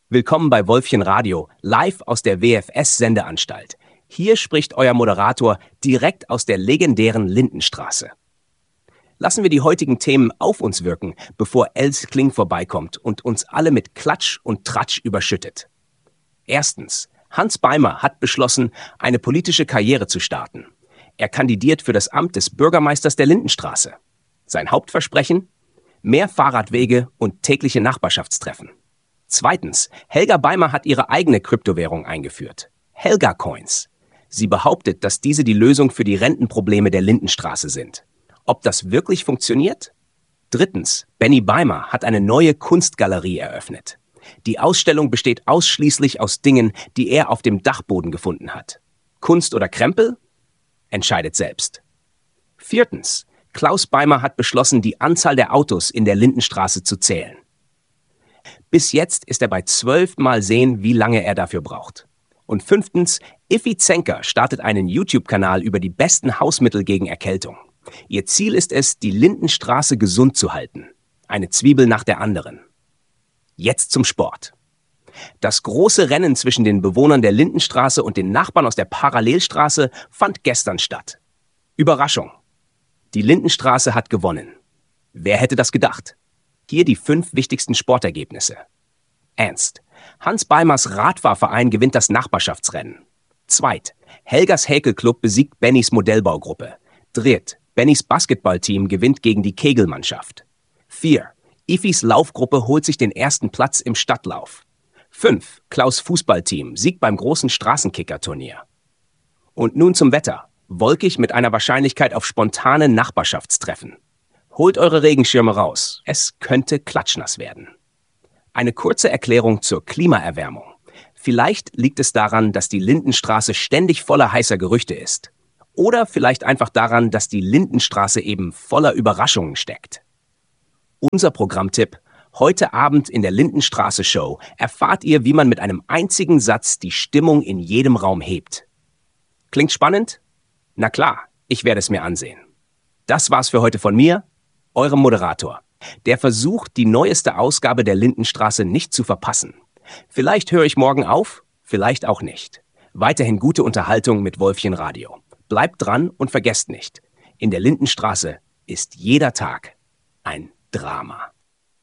Willkommen bei Wolfchen Radio, live aus der WFS-Sendeanstalt. Hier spricht euer Moderator direkt aus der legendären Lindenstraße. Lassen wir die heutigen Themen auf uns wirken, bevor Els Kling vorbeikommt und uns alle mit Klatsch und Tratsch überschüttet. Erstens, Hans Beimer hat beschlossen, eine politische Karriere zu starten. Er kandidiert für das Amt des Bürgermeisters der Lindenstraße. Sein Hauptversprechen? Mehr Fahrradwege und tägliche Nachbarschaftstreffen. Zweitens, Helga Beimer hat ihre eigene Kryptowährung eingeführt. Helga Coins. Sie behauptet, dass diese die Lösung für die Rentenprobleme der Lindenstraße sind. Ob das wirklich funktioniert? Drittens, Benny Beimer hat eine neue Kunstgalerie eröffnet. Die Ausstellung besteht ausschließlich aus Dingen, die er auf dem Dachboden gefunden hat. Kunst oder Krempel? Entscheidet selbst. Viertens, Klaus Beimer hat beschlossen, die Anzahl der Autos in der Lindenstraße zu zählen. Bis jetzt ist er bei 12. Mal sehen, wie lange er dafür braucht. Und fünftens, Iffi Zenker startet einen YouTube-Kanal über die besten Hausmittel gegen Erkältung. Ihr Ziel ist es, die Lindenstraße gesund zu halten. Eine Zwiebel nach der anderen. Jetzt zum Sport. Das große Rennen zwischen den Bewohnern der Lindenstraße und den Nachbarn aus der Parallelstraße fand gestern statt. Überraschung. Die Lindenstraße hat gewonnen. Wer hätte das gedacht? Hier die 5 wichtigsten Sportergebnisse. Ernst. Hans Beimers Radfahrverein gewinnt das Nachbarschaftsrennen. Zweit. Helgas Häkelclub besiegt Bennys Modellbaugruppe. Dritt. Bennys Basketballteam gewinnt gegen die Kegelmannschaft. 4. Iffis Laufgruppe holt sich den ersten Platz im Stadtlauf. 5. Klaus Fußballteam siegt beim großen Straßenkicker-Turnier. Und nun zum Wetter. Wolkig mit einer Wahrscheinlichkeit auf spontane Nachbarschaftstreffen. Holt eure Regenschirme raus. Es könnte klatschnass werden. Eine kurze Erklärung zur Klimaerwärmung. Vielleicht liegt es daran, dass die Lindenstraße ständig voller heißer Gerüchte ist. Oder vielleicht einfach daran, dass die Lindenstraße eben voller Überraschungen steckt. Unser Programmtipp: Heute Abend in der Lindenstraße Show erfahrt ihr, wie man mit einem einzigen Satz die Stimmung in jedem Raum hebt. Klingt spannend? Na klar, ich werde es mir ansehen. Das war's für heute von mir, eurem Moderator, der versucht, die neueste Ausgabe der Lindenstraße nicht zu verpassen. Vielleicht höre ich morgen auf, vielleicht auch nicht. Weiterhin gute Unterhaltung mit Wolfchen Radio. Bleibt dran und vergesst nicht, in der Lindenstraße ist jeder Tag ein Drama.